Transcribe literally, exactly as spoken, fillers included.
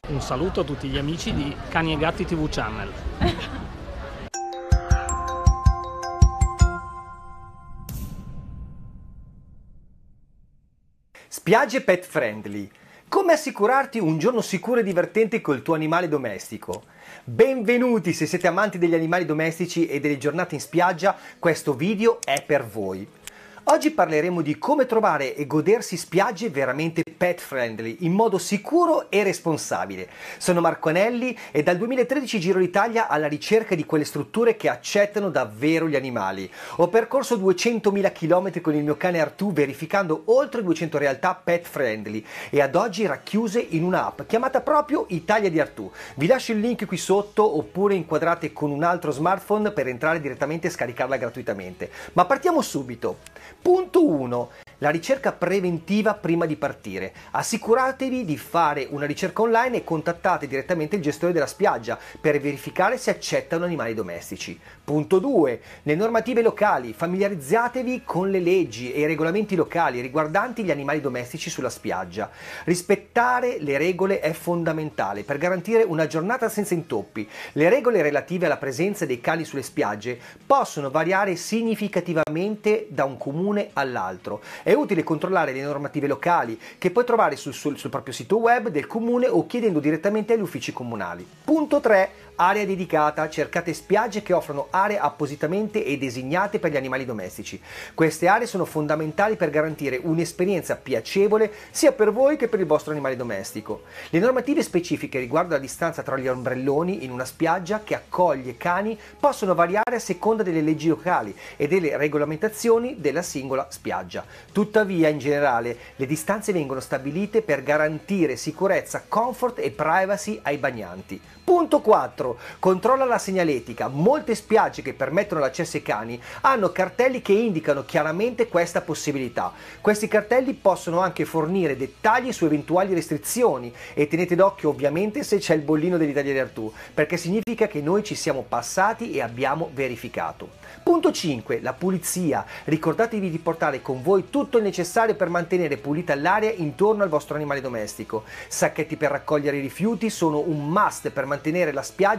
Un saluto a tutti gli amici di Cani e Gatti tivù Channel. Spiagge pet friendly. Come assicurarti un giorno sicuro e divertente col tuo animale domestico? Benvenuti se siete amanti degli animali domestici e delle giornate in spiaggia, questo video è per voi. Oggi parleremo di come trovare e godersi spiagge veramente pet friendly, in modo sicuro e responsabile. Sono Marco Anelli e dal duemilatredici giro l'Italia alla ricerca di quelle strutture che accettano davvero gli animali. Ho percorso duecentomila chilometri con il mio cane Artù verificando oltre duecento realtà pet friendly e ad oggi racchiuse in un'app chiamata proprio Italia di Artù. Vi lascio il link qui sotto oppure inquadrate con un altro smartphone per entrare direttamente e scaricarla gratuitamente. Ma partiamo subito. Punto uno. La ricerca preventiva prima di partire. Assicuratevi di fare una ricerca online e contattate direttamente il gestore della spiaggia per verificare se accettano animali domestici. Punto due. Le normative locali. Familiarizzatevi con le leggi e i regolamenti locali riguardanti gli animali domestici sulla spiaggia. Rispettare le regole è fondamentale per garantire una giornata senza intoppi. Le regole relative alla presenza dei cani sulle spiagge possono variare significativamente da un comune all'altro. È utile controllare le normative locali che puoi trovare sul, sul, sul proprio sito web del comune o chiedendo direttamente agli uffici comunali. Punto tre. Area dedicata. Cercate spiagge che offrono aree appositamente e designate per gli animali domestici. Queste aree sono fondamentali per garantire un'esperienza piacevole sia per voi che per il vostro animale domestico. Le normative specifiche riguardo la distanza tra gli ombrelloni in una spiaggia che accoglie cani possono variare a seconda delle leggi locali e delle regolamentazioni della singola spiaggia. Tuttavia, in generale, le distanze vengono stabilite per garantire sicurezza, comfort e privacy ai bagnanti. Punto quattro. Controlla la segnaletica. Molte spiagge che permettono l'accesso ai cani hanno cartelli che indicano chiaramente questa possibilità. Questi cartelli possono anche fornire dettagli su eventuali restrizioni e tenete d'occhio ovviamente se c'è il bollino dell'Italia di Artù, perché significa che noi ci siamo passati e abbiamo verificato. Punto cinque. La pulizia. Ricordatevi di portare con voi tutto il necessario per mantenere pulita l'area intorno al vostro animale domestico. Sacchetti per raccogliere i rifiuti sono un must per mantenere la spiaggia